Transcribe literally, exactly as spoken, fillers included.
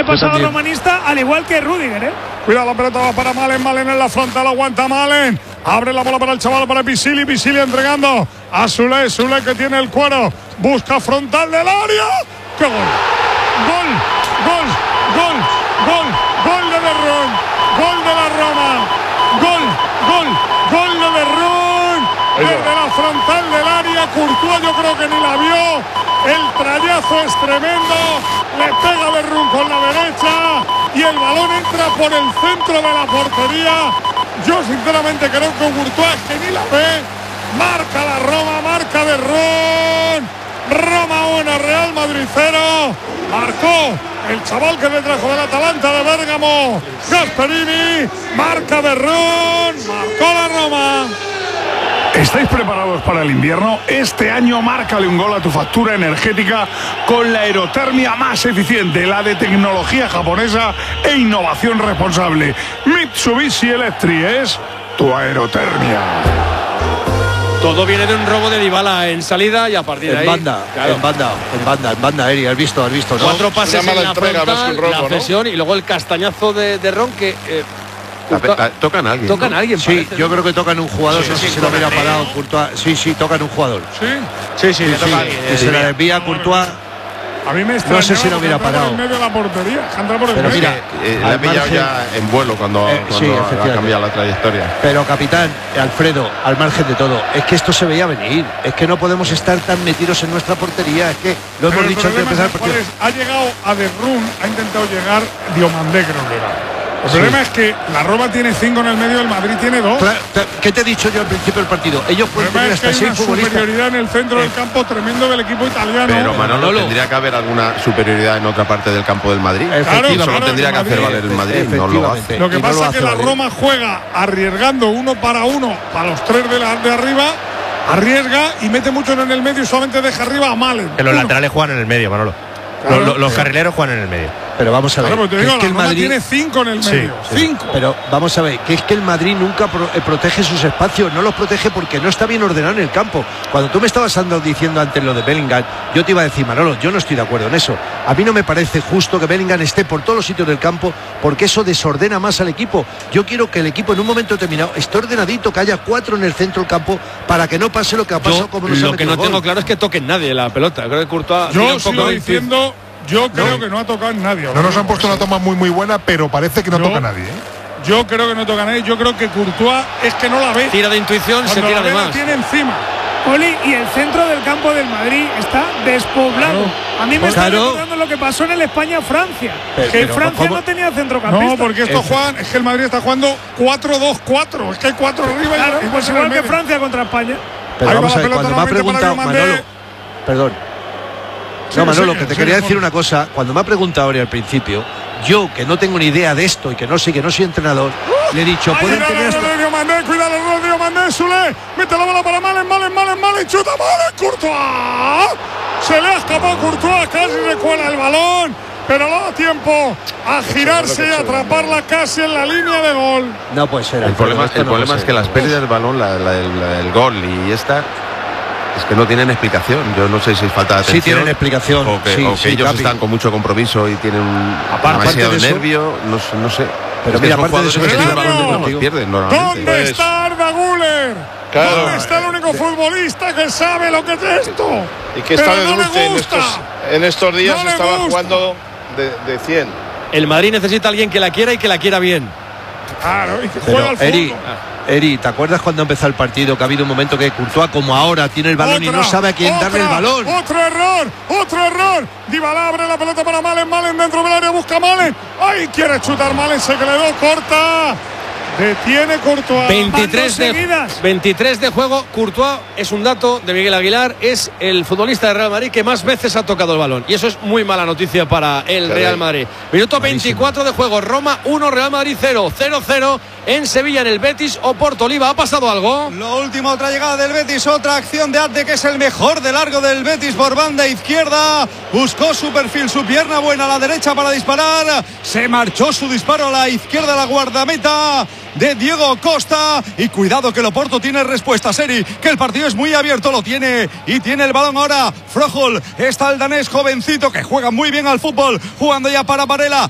he pasado romanista, al igual que Rüdiger, ¿eh? Cuidado, la pelota va para Malen, Malen en la frontal, aguanta Malen. Abre la bola para el chaval, para Pisili, Pisili entregando a Sule, Sule que tiene el cuero. Busca frontal del área. ¡Qué gol! ¡Gol! ¡Gol! ¡Gol! ¡Gol! ¡Gol de Derrón! ¡Gol de la Roma! ¡Gol! ¡Gol! ¡Gol de Derrón! Desde la frontal del área, Courtois yo creo que ni la vio. El trayazo es tremendo. Le pega Derrón con la derecha y el balón entra por el centro de la portería. Yo sinceramente creo que Courtois que ni la ve. Marca la Roma, marca Derrón. Roma uno, Real Madrid cero. Marcó el chaval que le trajo del Atalanta de Bérgamo, Gasperini. Marca Derrón, marcó la Roma. ¿Estáis preparados para el invierno? Este año márcale un gol a tu factura energética con la aerotermia más eficiente, la de tecnología japonesa e innovación responsable. Mitsubishi Electric es tu aerotermia. Todo viene de un robo de Dybala en salida y a partir de en ahí... Banda, claro. En banda, en banda, en banda, Eri, has visto, has visto, ¿no? Cuatro pases en la entrega, frontal, robo, la cesión, ¿no? Y luego el castañazo de, de Ron que... Eh, La, tocan a alguien. Tocan ¿no? a alguien. Sí, parece, yo ¿no? creo que tocan un jugador, Sí, no sí, sé si lo hubiera tocan, parado ¿eh? Courtois. Sí, sí, tocan un jugador. Sí. Sí, sí, le Sí, toca a alguien. que se la desvía a Courtois. A mí me No sé si lo hubiera parado. En medio de la portería. Entra por el Pero medio. mira, Eh, le ha al pillado margen- ya en vuelo cuando, Eh, sí, cuando ha efectivamente. cambiado la trayectoria. Pero capitán, Alfredo, al margen de todo, es que esto se veía venir. Es que no podemos estar tan metidos en nuestra portería. Es que lo Pero hemos el dicho antes de problema empezar el es cuál partido. es. Ha llegado a Derrún, ha intentado llegar Diomandé, creo que era. El Sí. problema es que la Roma tiene cinco en el medio, el Madrid tiene dos. Claro, ¿qué te he dicho yo al principio del partido? Ellos El pueden problema tener es que hasta hay una seis futbolistas. superioridad en el centro del campo tremendo del equipo italiano. Pero Manolo, Manolo. tendría que haber alguna superioridad en otra parte del campo del Madrid. Efectivamente. Solo tendría que hacer valer el Madrid, no lo hace. Lo que Y no pasa lo es que hace la valer. Roma juega arriesgando uno para uno para los tres de, la, de arriba, arriesga y mete mucho en el medio y solamente deja arriba a Malen. Que los Uno. laterales juegan en el medio, Manolo. Claro, los, los, los pero- carrileros juegan en el medio. Pero vamos a ver. Claro, pero te que digo, es que la el Roma Madrid tiene cinco en el Sí, medio. sí. Cinco. Pero vamos a ver, que es que el Madrid nunca pro, eh, protege sus espacios, no los protege porque no está bien ordenado en el campo. Cuando tú me estabas andando diciendo antes lo de Bellingham, yo te iba a decir, Manolo, yo no estoy de acuerdo en eso. A mí no me parece justo que Bellingham esté por todos los sitios del campo porque eso desordena más al equipo. Yo quiero que el equipo en un momento determinado esté ordenadito, que haya cuatro en el centro del campo para que no pase lo que ha pasado Yo, como nos ha lo que metido no el gol. tengo claro es que toquen nadie la pelota. Creo que Courtois tira Yo un poco sigo de diciendo, yo creo que no ha tocado en nadie. No nos han puesto una toma muy muy buena, pero parece que no Yo- toca a nadie, ¿eh? Yo creo que no toca a nadie. Yo creo que Courtois es que no la ve. tira de intuición, se Cuando tira la de ve, la más. tiene encima. Oli, y el centro del campo del Madrid está despoblado. A mí me está Claro. recordando lo que pasó en el España-Francia. Pero- Que pero, Francia ¿cómo? no tenía centrocampista. No, porque esto juegan, es que el Madrid está jugando cuatro dos cuatro. Es que hay cuatro arriba Claro, y, y pues dos en igual el que medio. Francia contra España. Pero Ahí va vamos la a ver, pelota cuando me ha nuevamente para preguntado Diomandé. Manolo, perdón. Sí, No, Manolo, sí, que te sí, quería sí, decir por- una cosa. Cuando me ha preguntado ahora al principio, yo que no tengo ni idea de esto y que no sé, que no soy entrenador, le he dicho, pueden Cuidado tener el hasta... error de Diomandé, cuidado el error de Diomandé, Sule. Mete la bola para Malen, Malen, Malen, Malen, chuta Malen, Courtois. Se le ha escapado Courtois, casi recuela el balón, pero no da tiempo a girarse y atraparla casi en la línea de gol. No puede ser. El Alfredo, problema, esto el no problema puede es ser. que las pérdidas del balón, la, la, del- la del gol y esta, es que no tienen explicación. Yo no sé si es falta de Sí atención. tienen explicación. O que, Sí, o que sí, ellos Capi. están con mucho compromiso y tienen un, Aparte demasiado de eso- nervio. No, sé- no sé. Pero Es que mira, son aparte de eso jugadores que que estoy el balón de de acuerdo los contigo. pierden normalmente. ¿Dónde Pues, está Arda Güler? Claro. ¿Dónde está el único futbolista que sabe lo que es esto? Y que está Pero de no le dulce en gusta. estos, en estos días No le estaba gusta. jugando de, de cien. El Madrid necesita a alguien que la quiera y que la quiera bien. Claro, y que Pero, juega al Eri, fútbol. Eri, ¿te acuerdas cuando empezó el partido que ha habido un momento que Courtois, como ahora, tiene el balón y Otra, no sabe a quién otra, darle el balón? Otro error, otro error. Dybala abre la pelota para Malen, Malen dentro del área, busca Malen. ¡Ay, quiere chutar Malen! Se quedó corta. Detiene Courtois. veintitrés de, seguidas. veintitrés de juego. Courtois es un dato de Miguel Aguilar. Es el futbolista de Real Madrid que más veces ha tocado el balón. Y eso es muy mala noticia para el Caray. Real Madrid. Minuto Malísimo. veinticuatro de juego. Roma uno, Real Madrid cero. cero cero en Sevilla, en el Betis Oporto. Oliva, ¿ha pasado algo? Lo último, otra llegada del Betis, otra acción de Arte, que es el mejor de largo del Betis por banda izquierda. Buscó su perfil, su pierna buena a la derecha para disparar. Se marchó su disparo a la izquierda, la guardameta de Diego Costa. Y cuidado que el Oporto tiene respuesta, Seri, que el partido es muy abierto, lo tiene y tiene el balón ahora Froholt. Está el danés jovencito que juega muy bien al fútbol, jugando ya para Varela.